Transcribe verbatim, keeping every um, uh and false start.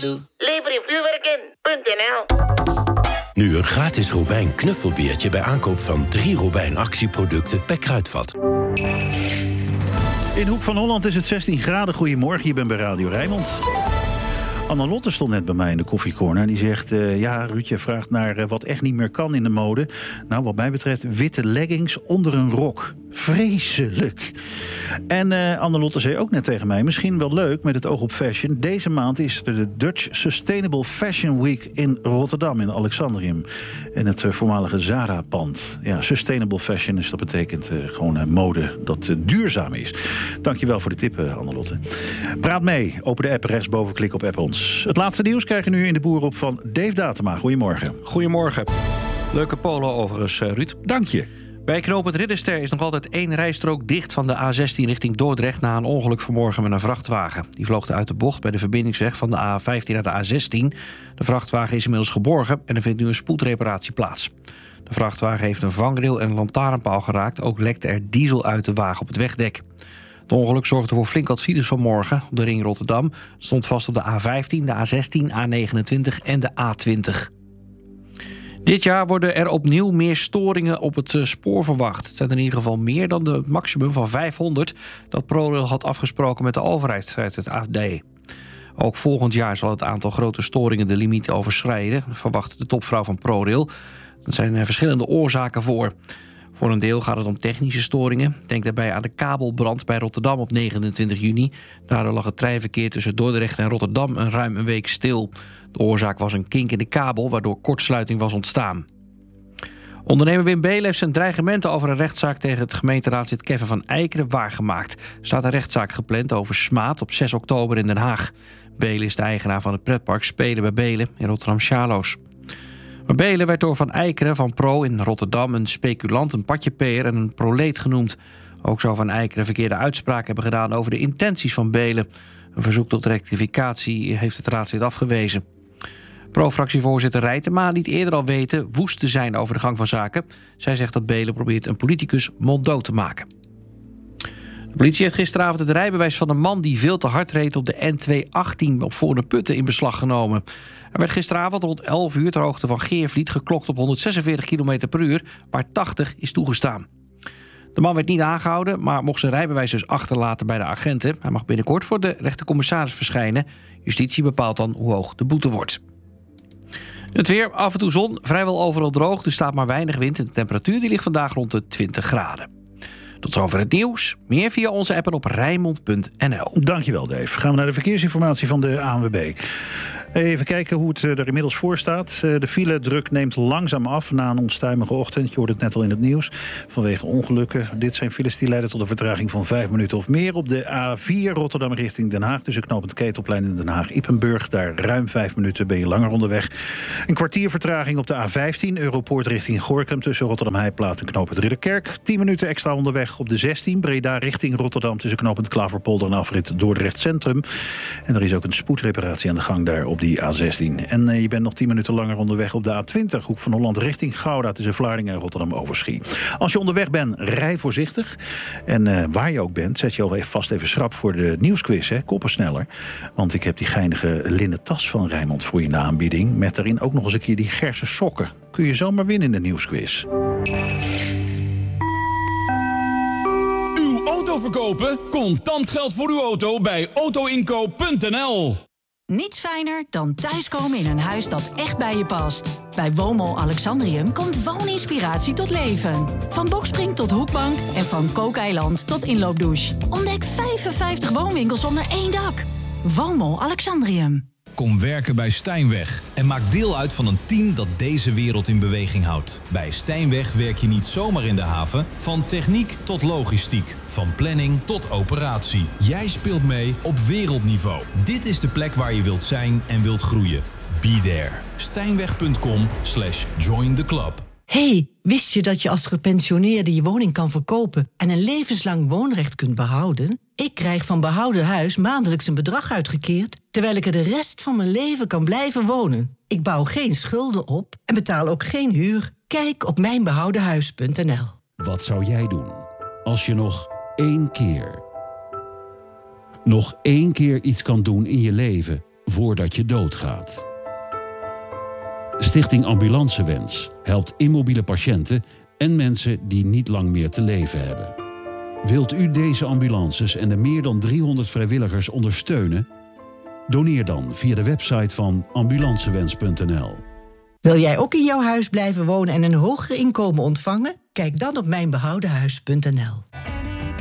doe. Lever je vuurwerk in. .nl. Nu een gratis Robijn knuffelbeertje bij aankoop van drie Robijn actieproducten per Kruidvat. In Hoek van Holland is het zestien graden. Goedemorgen, je bent bij Radio Rijnmond. Anne-Lotte stond net bij mij in de koffiecorner. En die zegt, uh, ja, Ruudje vraagt naar uh, wat echt niet meer kan in de mode. Nou, wat mij betreft, witte leggings onder een rok. Vreselijk. En uh, Anne-Lotte zei ook net tegen mij, misschien wel leuk met het oog op fashion. Deze maand is er de Dutch Sustainable Fashion Week in Rotterdam, in Alexandrium. In het uh, voormalige Zara-pand. Ja, sustainable fashion, dus dat betekent uh, gewoon uh, mode dat uh, duurzaam is. Dankjewel voor de tip, uh, Anne-Lotte. Praat mee. Open de app, rechtsboven, klik op app ons. Het laatste nieuws krijgen we nu in de boer op van Dave Datema. Goedemorgen. Goedemorgen. Leuke polo overigens, Ruud. Dank je. Bij knooppunt Ridderster is nog altijd één rijstrook dicht van de A zestien richting Dordrecht na een ongeluk vanmorgen met een vrachtwagen. Die vloog uit de bocht bij de verbindingsweg van de A vijftien naar de A zestien. De vrachtwagen is inmiddels geborgen en er vindt nu een spoedreparatie plaats. De vrachtwagen heeft een vangrail en een lantaarnpaal geraakt. Ook lekte er diesel uit de wagen op het wegdek. Het ongeluk zorgde voor flink wat files vanmorgen op de ring Rotterdam. Het stond vast op de A vijftien, de A zestien, A negenentwintig en de A twintig. Dit jaar worden er opnieuw meer storingen op het spoor verwacht. Het zijn in ieder geval meer dan het maximum van vijfhonderd... dat ProRail had afgesproken met de overheid, schrijft het A F D. Ook volgend jaar zal het aantal grote storingen de limiet overschrijden, verwacht de topvrouw van ProRail. Er zijn verschillende oorzaken voor. Voor een deel gaat het om technische storingen. Denk daarbij aan de kabelbrand bij Rotterdam op negenentwintig juni. Daardoor lag het treinverkeer tussen Dordrecht en Rotterdam een ruim een week stil. De oorzaak was een kink in de kabel, waardoor kortsluiting was ontstaan. Ondernemer Wim Beelen heeft zijn dreigementen over een rechtszaak tegen het gemeenteraadslid Kevin van Eijkeren waargemaakt. Er staat een rechtszaak gepland over smaad op zes oktober in Den Haag. Beelen is de eigenaar van het pretpark Spelen bij Beelen in Rotterdam-Sjaloos. Maar Beelen werd door Van Eijkeren van Pro in Rotterdam een speculant, een patjepeer en een proleet genoemd. Ook zou Van Eijkeren verkeerde uitspraken hebben gedaan over de intenties van Beelen. Een verzoek tot rectificatie heeft het raadslid afgewezen. Pro-fractievoorzitter Rijtema liet eerder al weten woest te zijn over de gang van zaken. Zij zegt dat Beelen probeert een politicus monddood te maken. De politie heeft gisteravond het rijbewijs van een man die veel te hard reed op de N tweehonderdachttien op Voorne-Putten in beslag genomen. Er werd gisteravond rond elf uur ter hoogte van Geervliet geklokt op honderdzesenveertig kilometer per uur, waar tachtig is toegestaan. De man werd niet aangehouden, maar mocht zijn rijbewijs dus achterlaten bij de agenten. Hij mag binnenkort voor de rechtercommissaris verschijnen. Justitie bepaalt dan hoe hoog de boete wordt. Het weer, af en toe zon, vrijwel overal droog. Er staat maar weinig wind en de temperatuur die ligt vandaag rond de twintig graden. Tot zover het nieuws. Meer via onze app en op Rijnmond punt n l. Dankjewel, Dave. Gaan we naar de verkeersinformatie van de A N W B. Even kijken hoe het er inmiddels voor staat. De file-druk neemt langzaam af na een onstuimige ochtend. Je hoorde het net al in het nieuws. Vanwege ongelukken. Dit zijn files die leiden tot een vertraging van vijf minuten of meer. Op de A vier Rotterdam richting Den Haag. Tussen knooppunt Ketelplein en Den Haag-Ippenburg. Daar ruim vijf minuten ben je langer onderweg. Een kwartier vertraging op de A vijftien. Europoort richting Gorinchem. Tussen Rotterdam-Heijplaat en knooppunt Ridderkerk. tien minuten extra onderweg op de zestien. Breda richting Rotterdam. Tussen knooppunt Klaverpolder en afrit Dordrecht Centrum. En er is ook een spoedreparatie aan de gang daar op die A zestien. En uh, je bent nog tien minuten langer onderweg op de A twintig. Hoek van Holland richting Gouda tussen Vlaardingen en Rotterdam-Overschie. Als je onderweg bent, rij voorzichtig. En uh, waar je ook bent, zet je al even vast even schrap voor de nieuwsquiz. Hè? Koppen sneller. Want ik heb die geinige linnen tas van Rijnmond voor je in de aanbieding. Met daarin ook nog eens een keer die gerse sokken. Kun je zomaar winnen in de nieuwsquiz. Uw auto verkopen? Contant geld voor uw auto bij autoinkoop punt n l. Niets fijner dan thuiskomen in een huis dat echt bij je past. Bij Woonmol Alexandrium komt wooninspiratie tot leven. Van bokspring tot hoekbank en van kookeiland tot inloopdouche. Ontdek vijfenvijftig woonwinkels onder één dak. Woonmol Alexandrium. Kom werken bij Stijnweg en maak deel uit van een team dat deze wereld in beweging houdt. Bij Stijnweg werk je niet zomaar in de haven, van techniek tot logistiek, van planning tot operatie. Jij speelt mee op wereldniveau. Dit is de plek waar je wilt zijn en wilt groeien. Be there. Stijnweg punt com slash join the club. Hey, wist je dat je als gepensioneerde je woning kan verkopen en een levenslang woonrecht kunt behouden? Ik krijg van Behouden Huis maandelijks een bedrag uitgekeerd, terwijl ik er de rest van mijn leven kan blijven wonen. Ik bouw geen schulden op en betaal ook geen huur. Kijk op mijn behouden huis punt n l. Wat zou jij doen als je nog één keer... nog één keer iets kan doen in je leven voordat je doodgaat. Stichting Ambulancewens helpt immobiele patiënten en mensen die niet lang meer te leven hebben. Wilt u deze ambulances en de meer dan driehonderd vrijwilligers ondersteunen? Doneer dan via de website van ambulancewens punt n l. Wil jij ook in jouw huis blijven wonen en een hoger inkomen ontvangen? Kijk dan op mijnbehoudenhuis punt n l.